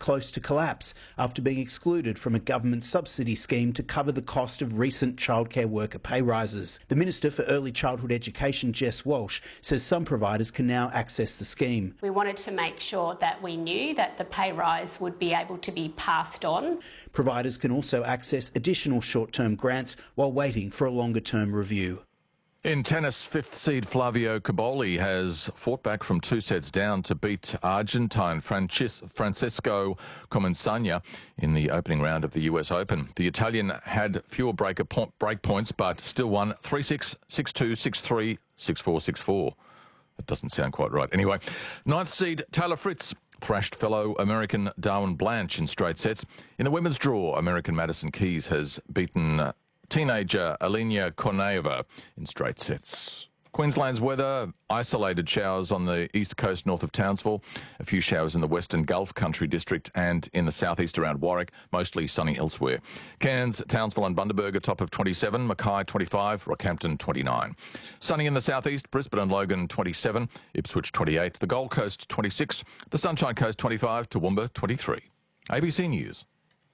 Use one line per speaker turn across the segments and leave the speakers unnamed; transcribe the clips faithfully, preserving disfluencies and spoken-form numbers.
close to collapse after being excluded from a government subsidy scheme to cover the cost of recent childcare worker pay rises. The Minister for Early Childhood Education, Jess Walsh, says some providers can now access the scheme.
We wanted to make sure that we knew that the pay rise would be able to be passed on.
Providers can also access additional short-term grants while waiting for a longer-term review.
In tennis, fifth seed Flavio Cobolli has fought back from two sets down to beat Argentine Francis Francesco Comensagna in the opening round of the U S Open. The Italian had fewer break, break points but still won three six, six two, six three, six four, six four. That doesn't sound quite right. Anyway, ninth seed Taylor Fritz thrashed fellow American Darwin Blanche in straight sets. In the women's draw, American Madison Keys has beaten Uh, teenager Alina Korneeva in straight sets. Queensland's weather, isolated showers on the east coast north of Townsville, a few showers in the Western Gulf Country District and in the southeast around Warwick, mostly sunny elsewhere. Cairns, Townsville and Bundaberg a top of twenty-seven, Mackay twenty-five, Rockhampton twenty-nine. Sunny in the southeast, Brisbane and Logan twenty-seven, Ipswich twenty-eight, the Gold Coast twenty-six, the Sunshine Coast twenty-five, Toowoomba twenty-three. A B C News.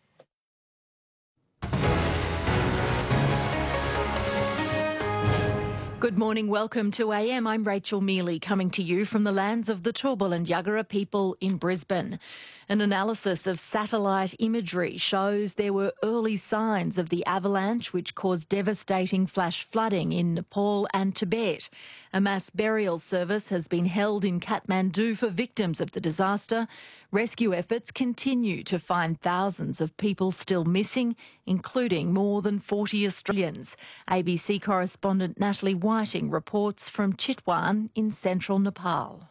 Good morning, welcome to A M. I'm Rachel Mealy, coming to you from the lands of the Turrbal and Yagara people in Brisbane. An analysis of satellite imagery shows there were early signs of the avalanche which caused devastating flash flooding in Nepal and Tibet. A mass burial service has been held in Kathmandu for victims of the disaster. Rescue efforts continue to find thousands of people still missing, including more than forty Australians. A B C correspondent Natalie Whiting reports from Chitwan in central Nepal.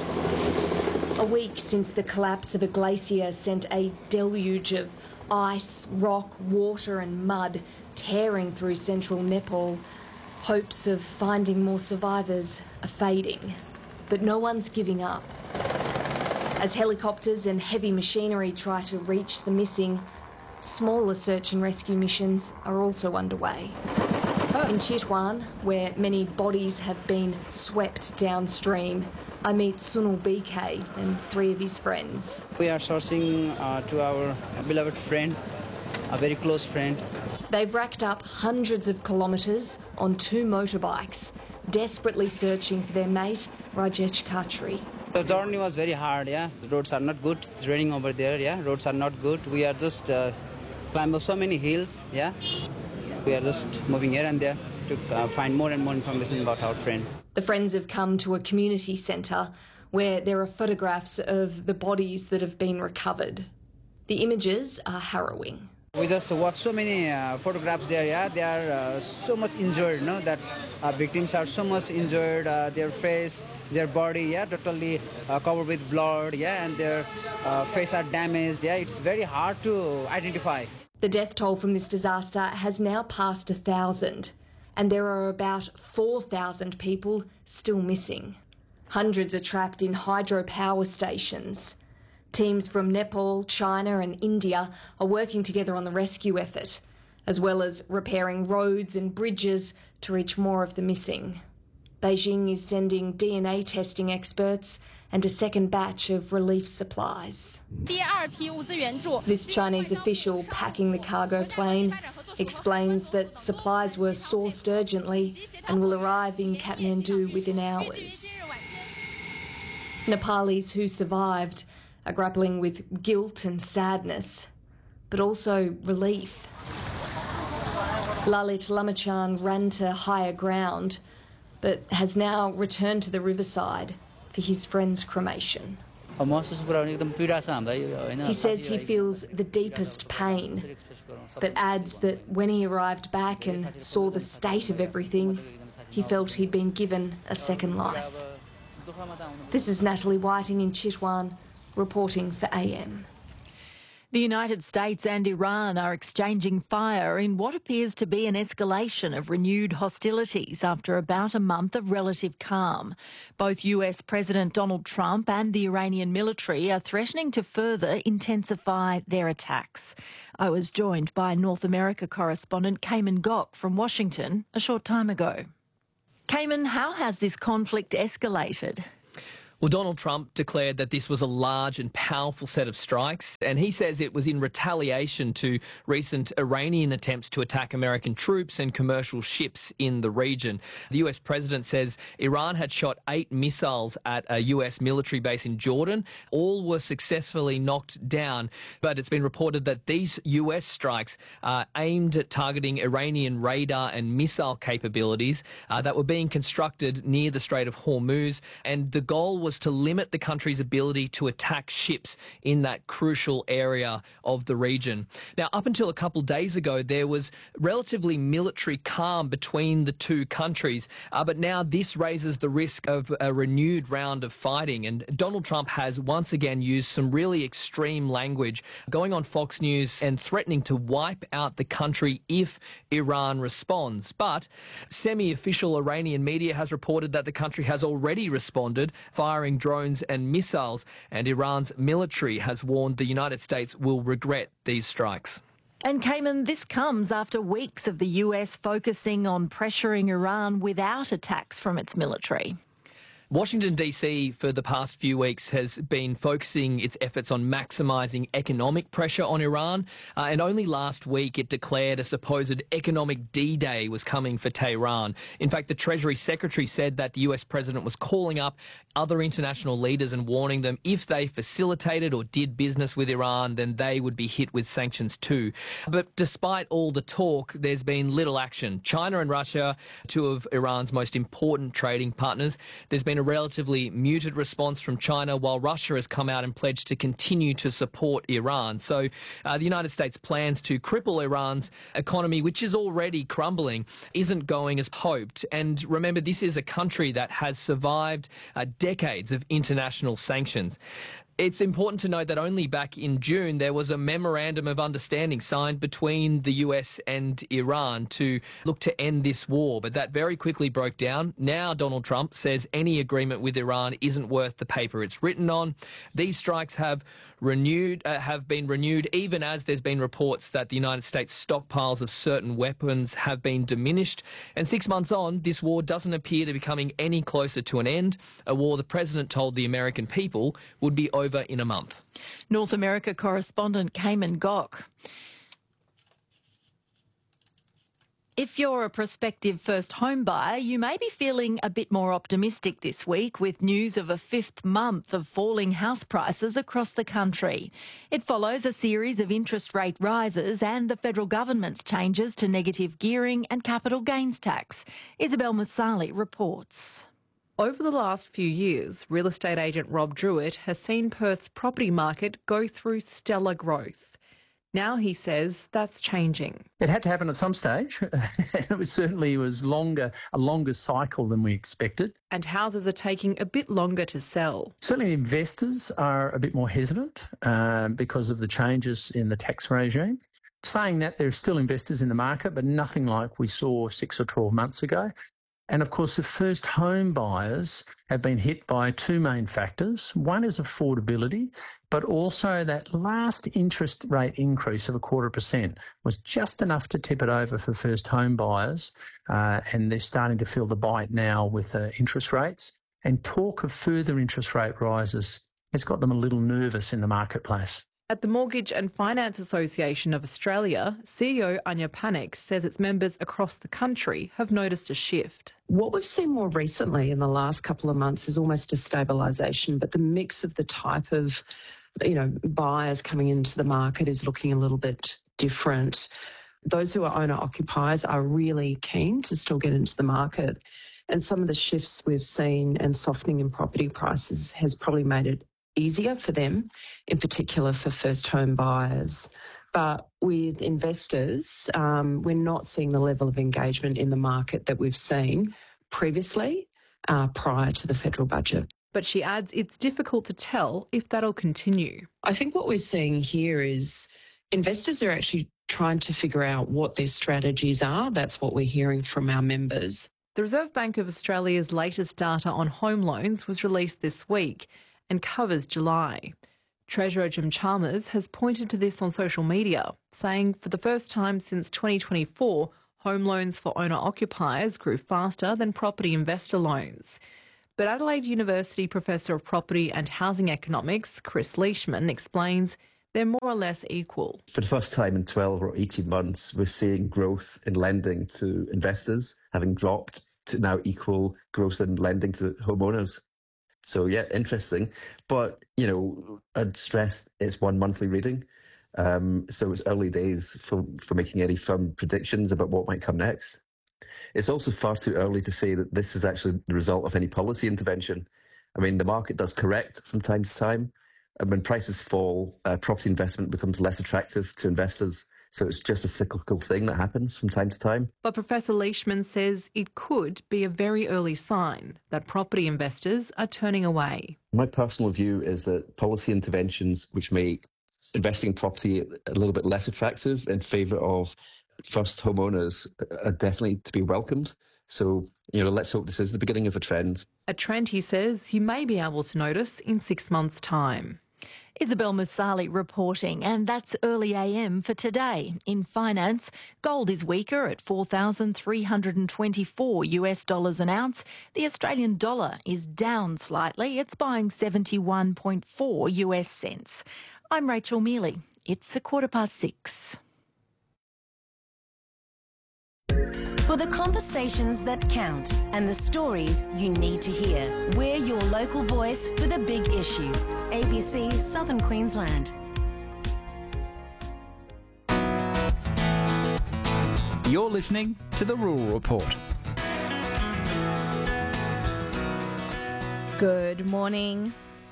A week since the collapse of a glacier sent a deluge of ice, rock, water and mud tearing through central Nepal, hopes of finding more survivors are fading. But no one's giving up. As helicopters and heavy machinery try to reach the missing, smaller search and rescue missions are also underway. In Chitwan, where many bodies have been swept downstream, I meet Sunil B K and three of his friends.
We are searching uh, to our beloved friend, a very close friend.
They've racked up hundreds of kilometres on two motorbikes, desperately searching for their mate, Rajesh Khatri.
The journey was very hard, yeah. The roads are not good. It's raining over there, yeah. Roads are not good. We are just uh, climb up so many hills, yeah. We are just moving here and there to uh, find more and more information about our friend.
The friends have come to a community centre where there are photographs of the bodies that have been recovered. The images are harrowing.
We just watched so many uh, photographs there, yeah. They are uh, so much injured, no? That uh, victims are so much injured. Uh, their face, their body, yeah, totally uh, covered with blood, yeah, and their uh, face are damaged, yeah. It's very hard to identify.
The death toll from this disaster has now passed a thousand, and there are about four thousand people still missing. Hundreds are trapped in hydropower stations. Teams from Nepal, China and India are working together on the rescue effort, as well as repairing roads and bridges to reach more of the missing. Beijing is sending D N A testing experts and a second batch of relief supplies. This Chinese official packing the cargo plane explains that supplies were sourced urgently and will arrive in Kathmandu within hours. Nepalis who survived are grappling with guilt and sadness, but also relief. Lalit Lamachan ran to higher ground, but has now returned to the riverside for his friend's cremation. He says he feels the deepest pain, but adds that when he arrived back and saw the state of everything, he felt he'd been given a second life. This is Natalie Whiting in Chitwan, reporting for A M.
The United States and Iran are exchanging fire in what appears to be an escalation of renewed hostilities after about a month of relative calm. Both U S President Donald Trump and the Iranian military are threatening to further intensify their attacks. I was joined by North America correspondent Cayman Gok from Washington a short time ago. Cayman, how has this conflict escalated?
Well, Donald Trump declared that this was a large and powerful set of strikes, and he says it was in retaliation to recent Iranian attempts to attack American troops and commercial ships in the region. The U S president says Iran had shot eight missiles at a U S military base in Jordan. All were successfully knocked down, but it's been reported that these U S strikes are aimed at targeting Iranian radar and missile capabilities uh, that were being constructed near the Strait of Hormuz, and the goal was was to limit the country's ability to attack ships in that crucial area of the region. Now, up until a couple of days ago, there was relatively military calm between the two countries, uh, but now this raises the risk of a renewed round of fighting, and Donald Trump has once again used some really extreme language, going on Fox News and threatening to wipe out the country if Iran responds. But semi-official Iranian media has reported that the country has already responded, firing drones and missiles, and Iran's military has warned the United States will regret these strikes.
And Cayman, this comes after weeks of the U S focusing on pressuring Iran without attacks from its military.
Washington, D C for the past few weeks has been focusing its efforts on maximising economic pressure on Iran, uh, and only last week it declared a supposed economic D-Day was coming for Tehran. In fact, the Treasury Secretary said that the U S president was calling up other international leaders and warning them if they facilitated or did business with Iran, then they would be hit with sanctions too. But despite all the talk, there's been little action. China and Russia, two of Iran's most important trading partners, there's been a relatively muted response from China, while Russia has come out and pledged to continue to support Iran. So uh, the United States' plans to cripple Iran's economy, which is already crumbling, isn't going as hoped. And remember, this is a country that has survived uh, decades of international sanctions. It's important to note that only back in June there was a memorandum of understanding signed between the U S and Iran to look to end this war, but that very quickly broke down. Now Donald Trump says any agreement with Iran isn't worth the paper it's written on. These strikes have renewed, uh, have been renewed even as there's been reports that the United States stockpiles of certain weapons have been diminished. And six months on, this war doesn't appear to be coming any closer to an end, a war the president told the American people would be over in a month.
North America correspondent Cayman Gok. If you're a prospective first home buyer, you may be feeling a bit more optimistic this week with news of a fifth month of falling house prices across the country. It follows a series of interest rate rises and the federal government's changes to negative gearing and capital gains tax. Isabel Musali reports.
Over the last few years, real estate agent Rob Druitt has seen Perth's property market go through stellar growth. Now he says that's changing.
It had to happen at some stage. It was certainly it was longer, a longer cycle than we expected.
And houses are taking a bit longer to sell.
Certainly investors are a bit more hesitant uh, because of the changes in the tax regime. Saying that, there are still investors in the market, but nothing like we saw six or twelve months ago. And of course, the first home buyers have been hit by two main factors. One is affordability, but also that last interest rate increase of a quarter percent was just enough to tip it over for first home buyers. Uh, and they're starting to feel the bite now with uh, interest rates. And talk of further interest rate rises has got them a little nervous in the marketplace.
At the Mortgage and Finance Association of Australia, C E O Anya Panik says its members across the country have noticed a shift.
What we've seen more recently in the last couple of months is almost a stabilisation, but the mix of the type of, you know, buyers coming into the market is looking a little bit different. Those who are owner-occupiers are really keen to still get into the market, and some of the shifts we've seen and softening in property prices has probably made it easier for them, in particular for first home buyers. But with investors, um, we're not seeing the level of engagement in the market that we've seen previously uh, prior to the federal budget.
But she adds it's difficult to tell if that'll continue.
I think what we're seeing here is investors are actually trying to figure out what their strategies are. That's what we're hearing from our members.
The Reserve Bank of Australia's latest data on home loans was released this week and covers July. Treasurer Jim Chalmers has pointed to this on social media, saying for the first time since twenty twenty-four, home loans for owner-occupiers grew faster than property investor loans. But Adelaide University Professor of Property and Housing Economics, Chris Leishman, explains they're more or less equal.
For the first time in twelve or eighteen months, we're seeing growth in lending to investors having dropped to now equal growth in lending to homeowners. So, yeah, interesting. But, you know, I'd stress it's one monthly reading. Um, so it's early days for, for making any firm predictions about what might come next. It's also far too early to say that this is actually the result of any policy intervention. I mean, the market does correct from time to time. And when prices fall, uh, property investment becomes less attractive to investors. So it's just a cyclical thing that happens from time to time.
But Professor Leishman says it could be a very early sign that property investors are turning away.
My personal view is that policy interventions which make investing in property a little bit less attractive in favour of first homeowners are definitely to be welcomed. So, you know, let's hope this is the beginning of a trend.
A trend, he says, you may be able to notice in six months' time.
Isabel Musali reporting, and that's early A M for today. In finance, gold is weaker at four thousand three hundred twenty-four US dollars an ounce. The Australian dollar is down slightly. It's buying seventy-one point four US cents. I'm Rachel Mealy. It's a quarter past six.
For the conversations that count and the stories you need to hear, we're your local voice for the big issues. A B C Southern Queensland.
You're listening to The Rural Report.
Good morning.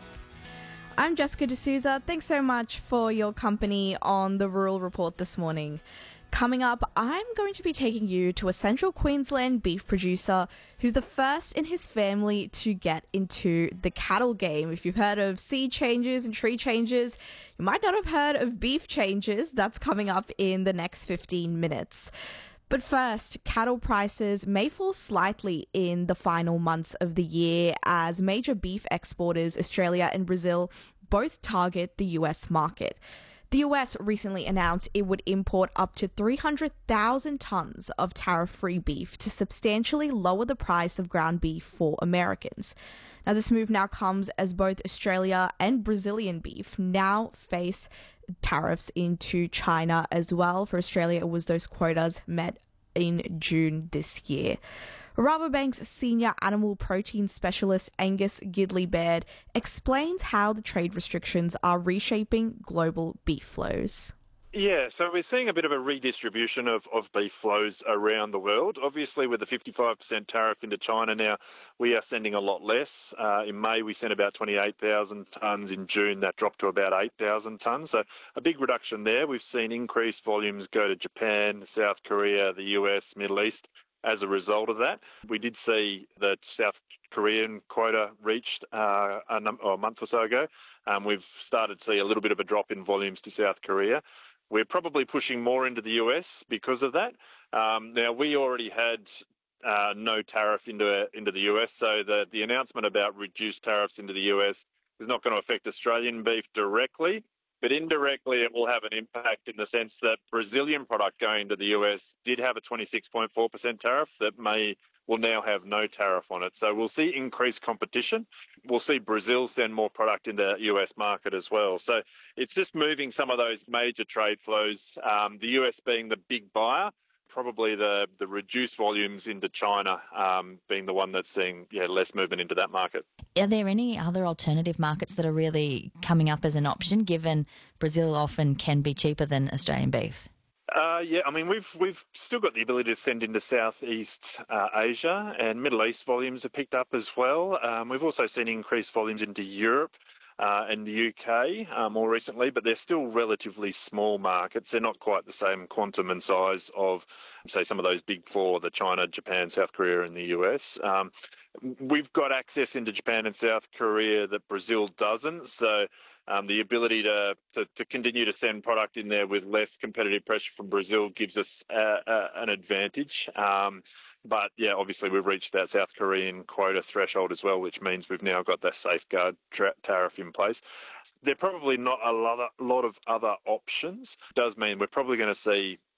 I'm Jessica D'Souza. Thanks so much for your company on The Rural Report this morning. Coming up, I'm going to be taking you to a Central Queensland beef producer who's the first in his family to get into the cattle game. If you've heard of seed changes and tree changes, you might not have heard of beef changes. That's coming up in the next fifteen minutes. But first, cattle prices may fall slightly in the final months of the year as major beef exporters, Australia and Brazil, both target the U S market. The U S recently announced it would import up to three hundred thousand tonnes of tariff-free beef to substantially lower the price of ground beef for Americans. Now, this move now comes as both Australia and Brazilian beef now face tariffs into China as well. For Australia, it was those quotas met in June this year. Rabobank's senior animal protein specialist Angus Gidley-Baird explains how the trade restrictions are reshaping global beef flows.
Yeah, so we're seeing a bit of a redistribution of, of beef flows around the world. Obviously, with the fifty-five percent tariff into China now, we are sending a lot less. Uh, in May, we sent about twenty-eight thousand tonnes. In June, that dropped to about eight thousand tonnes. So a big reduction there. We've seen increased volumes go to Japan, South Korea, the U S, Middle East. As a result of that, we did see the South Korean quota reached uh, a, num- oh, a month or so ago. Um, we've started to see a little bit of a drop in volumes to South Korea. We're probably pushing more into the U S because of that. Um, now, we already had uh, no tariff into into the U S, so the, the announcement about reduced tariffs into the U S is not going to affect Australian beef directly. But indirectly, it will have an impact in the sense that Brazilian product going to the U S did have a twenty-six point four percent tariff that may will now have no tariff on it. So we'll see increased competition. We'll see Brazil send more product in the U S market as well. So it's just moving some of those major trade flows, um, the U S being the big buyer, probably the, the reduced volumes into China um, being the one that's seeing yeah, less movement into that market.
Are there any other alternative markets that are really coming up as an option, given Brazil often can be cheaper than Australian beef?
Uh, yeah, I mean, we've we've still got the ability to send into Southeast uh, Asia, and Middle East volumes have picked up as well. Um, we've also seen increased volumes into Europe uh, and the U K uh, more recently, but they're still relatively small markets. They're not quite the same quantum and size of, say, some of those big four, the China, Japan, South Korea and the U S. Um, we've got access into Japan and South Korea that Brazil doesn't, so Um, the ability to, to, to continue to send product in there with less competitive pressure from Brazil gives us uh, uh, an advantage. Um, but, yeah, obviously we've reached that South Korean quota threshold as well, which means we've now got that safeguard tra- tariff in place. There are probably not a lot of, lot of other options. It does mean we're probably going to see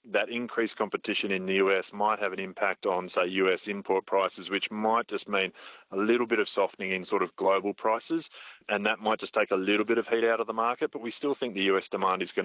that increased competition in the U S might have an impact on, say, U S import prices, which might just mean a little bit of softening in sort of global prices, and that might just take a little bit of heat out of the market. But we still think the U S demand is going